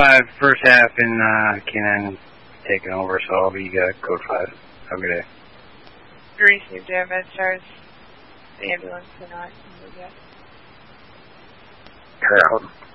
5, first half in Canaan taking over, so I'll be code 5. Have a good day. Received air med stars. The ambulance are not moved yet. Crowd.